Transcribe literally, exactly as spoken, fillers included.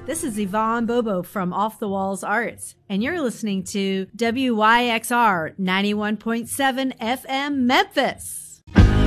This is Yvonne Bobo from Off the Walls Arts, and you're listening to W Y X R ninety-one point seven F M Memphis.